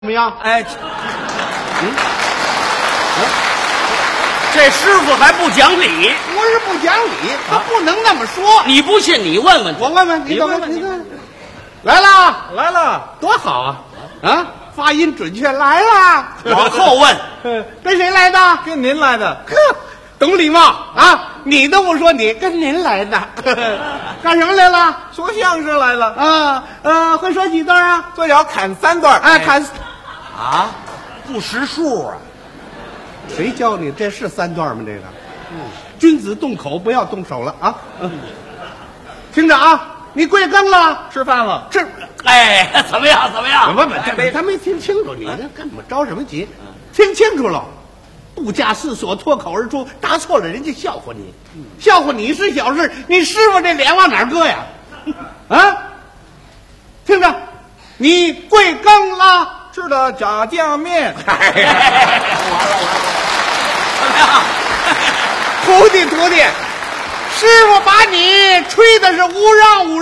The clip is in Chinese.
怎么样？ 哎，这师傅还不讲理， 不是不讲理，他不能那么说。 你不信你问问他， 我问问你， 你问问你看，来啦， 来了， 多好啊！啊，发音准确，来啦。 往后问， 跟谁来的？ 跟您来的， 呵，懂礼貌啊！你都不说，你跟您来的，干什么来了？ 说相声来了， 会说几段啊？ 最少砍3段。 哎，看啊，不识数啊！ 谁教你？这是3段吗？这个，君子动口，不要动手了啊！听着啊，你贵庚了？ 吃饭了， 这哎，怎么样？怎么样？ 不，他没听清楚，你这干嘛着什么急？听清楚了，不加思索，脱口而出，答错了人家笑话你，笑话你是小事，你师傅这脸往哪儿搁呀？啊，听着，你贵庚了？ 吃的炸酱面。 怎么样？ 徒弟，师傅把你吹的是无让无